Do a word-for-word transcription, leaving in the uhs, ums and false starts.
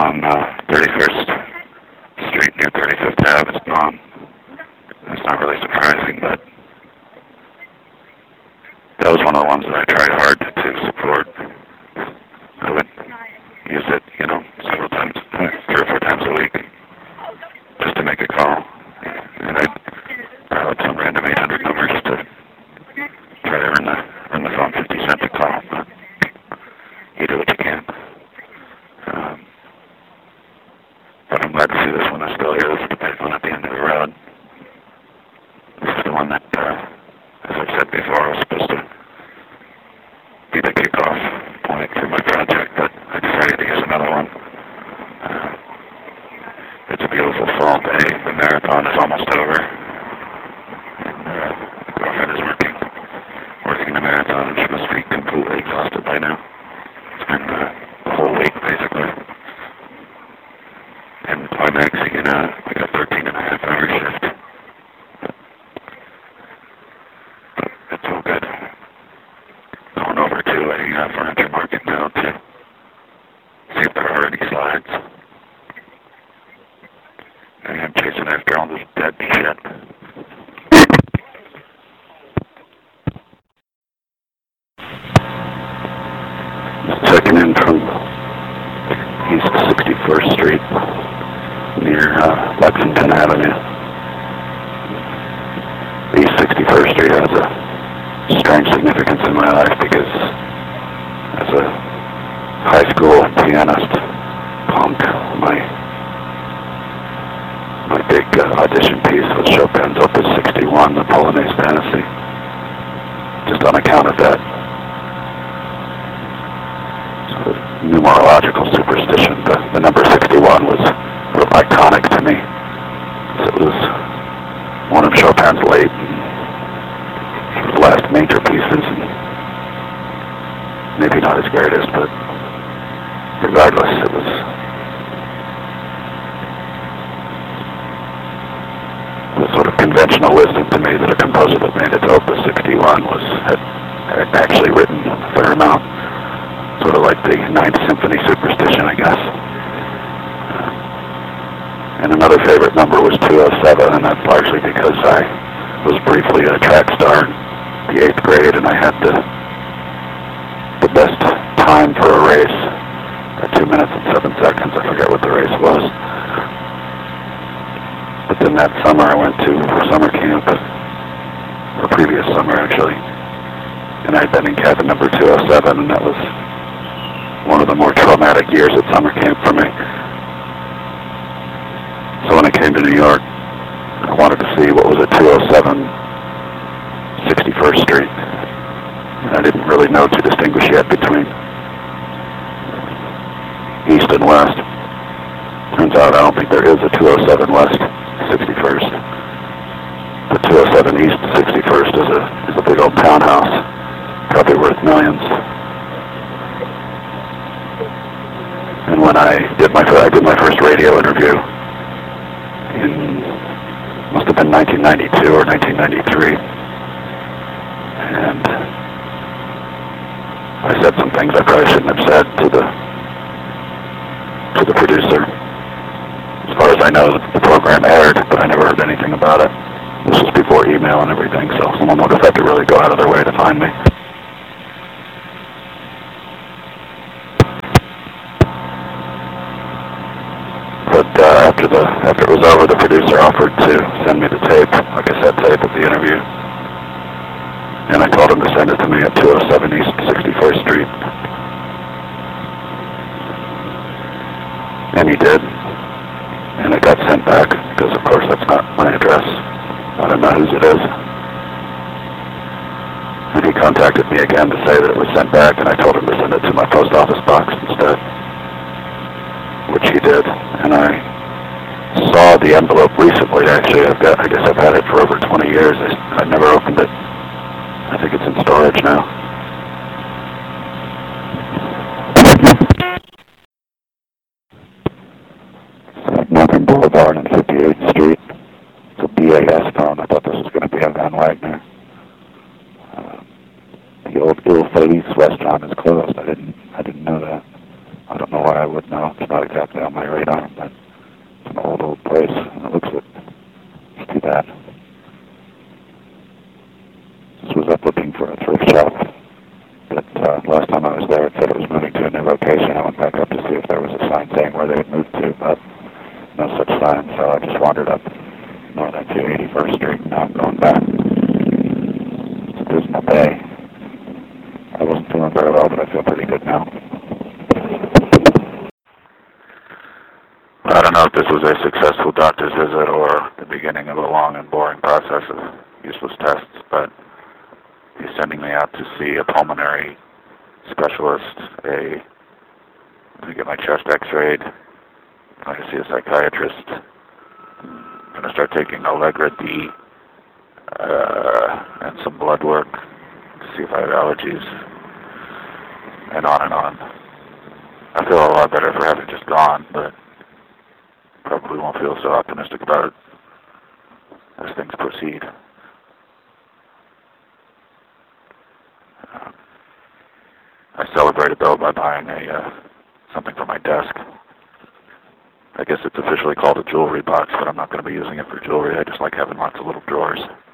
on uh, thirty-first Street near thirty-fifth Avenue. It's gone. It's not really surprising, but that was one of the ones that I tried hard to, to support. I would use it, you know, several times, three or four times a week, just to make a call. And I'd dial up some random eight hundred number just to try to earn the, earn the phone fifty cents a call. But you do what you can. Um, but I'm glad to see this one is still here. This is the big one at the end of the road. This is the one that, uh, as I've said before, was supposed to be the kickoff point for my project, but I decided to use another one. Uh, it's a beautiful fall day. The marathon is almost over. And uh, my girlfriend is working, working the marathon, and she must be completely exhausted by now. It's been uh, a whole week, basically. And climaxing in a, like a thirteen and a half hour shift. But it's all good. Going over to a uh, furniture market now to see if there are any slides. I am chasing after all this dead shit. Checking in from East sixty-first Street near uh, Lexington Avenue. East sixty-first Street has a strange significance in my life because as a high school pianist punk, my my big uh, audition piece was Chopin's Opus sixty-one, the Polonaise Fantasy. Just on account of that sort of numerological superstition, the, the number sixty-one was sort of iconic to me. It was one of Chopin's late sort of last major pieces, and maybe not his greatest, but regardless, it was the sort of conventional wisdom to me that a composer that made it to Opus sixty-one was had, had actually written a fair amount, sort of like the Ninth Symphony superstition, I guess. And another favorite number was two oh seven, and that's largely because I was briefly a track star in the eighth grade, and I had the, the best time for a race at two minutes and seven seconds. I forget what the race was. But then that summer I went to summer camp, or previous summer actually, and I'd been in cabin number two oh seven, and that was one of the more traumatic years at summer camp for me. So when I came to New York, I wanted to see what was at two oh seven sixty-first Street. And I didn't really know to distinguish yet between East and West. Turns out I don't think there is a two oh seven West sixty-first. The two oh seven East sixty-first is a, is a big old townhouse, probably worth millions. And when I did my I did my first radio interview in must have been nineteen ninety-two or nineteen ninety-three, and I said some things I probably shouldn't have said to the to the producer. As far as I know, the program aired, but I never heard anything about it. This was before email and everything, so someone would have had to really go out of their way to find me. But uh, after the after it was over, the producer offered to send me the tape, like I said, tape of the interview. And I told him to send it to me at two oh seven East sixty-first Street. And he did. And it got sent back, because of course that's not my address. I don't know whose it is. And he contacted me again to say that it was sent back, and I told him to send it to my post office box instead. Which he did, and I saw the envelope recently. Actually, I've got, I guess I've had it for over twenty years. I, I've never opened it. I think it's in storage now. Northern Boulevard and fifty-eighth Street. It's a B A S phone. I thought this was going to be a Van Wagner. Uh, the old Ill Fades restaurant is closed. I didn't. I didn't know that. I don't know why I would know. It's not exactly on my radar, but it's an old, old place, and it looks it. It's too bad. This was up looking for a thrift shop, but uh, last time I was there, it said it was moving to a new location. I went back up to see if there was a sign saying where they had moved to, but no such sign, so I just wandered up northern to eighty-first Street, and now I'm going back. It's a dismal day. I wasn't feeling very well, but I feel pretty good now. I don't know if this was a successful doctor's visit or the beginning of a long and boring process of useless tests, but he's sending me out to see a pulmonary specialist, a to get my chest x-rayed, I'm going to see a psychiatrist. I'm going to start taking Allegra D uh, and some blood work to see if I have allergies, and on and on. I feel a lot better for having just gone, but probably won't feel so optimistic about it as things proceed. Uh, I celebrated though by buying a uh, something for my desk. I guess it's officially called a jewelry box, but I'm not going to be using it for jewelry. I just like having lots of little drawers.